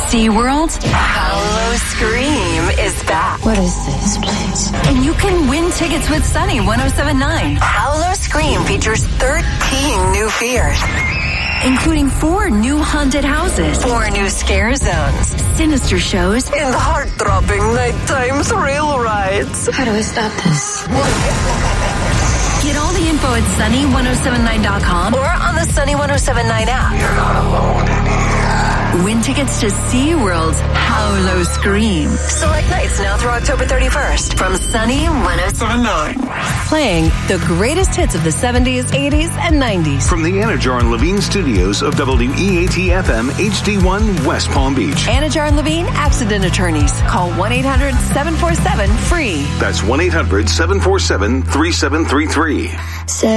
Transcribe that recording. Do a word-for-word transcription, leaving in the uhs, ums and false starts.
SeaWorld, Hallow Scream is back. What is this place? And you can win tickets with Sunny one oh seven point nine. Hallow Scream features thirteen new fears, including four new haunted houses, four new scare zones, sinister shows, and heart-throbbing nighttime thrill rides. How do we stop this? Get all the info at sunny one oh seven nine dot com or on the Sunny one oh seven nine app. You're not alone in here. Win tickets to SeaWorld's Hallow Scream. Select nights now through October thirty-first from Sunny one oh seven point nine. Playing the greatest hits of the seventies, eighties, and nineties. From the Anajar and Levine studios of W E A T F M H D one West Palm Beach. Anajar and Levine Accident Attorneys. Call one eight hundred seven four seven FREE. That's one eight hundred seven four seven three seven three three.